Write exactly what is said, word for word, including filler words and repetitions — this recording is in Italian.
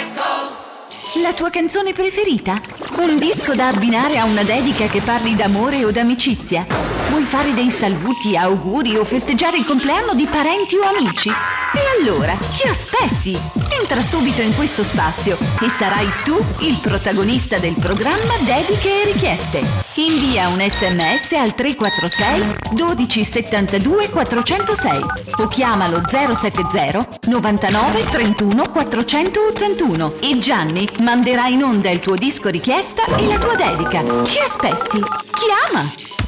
La tua canzone preferita? Un disco da abbinare a una dedica che parli d'amore o d'amicizia? Vuoi fare dei saluti, auguri o festeggiare il compleanno di parenti o amici? E allora, che aspetti? Entra subito in questo spazio e sarai tu il protagonista del programma Dediche e Richieste. Invia un sms al tre quattro sei dodici settantadue quattrocentosei o chiamalo zero sette zero novantanove trentuno quattrocentottantuno e Gianni manderà in onda il tuo disco richiesta e la tua dedica. Che aspetti? Chiama!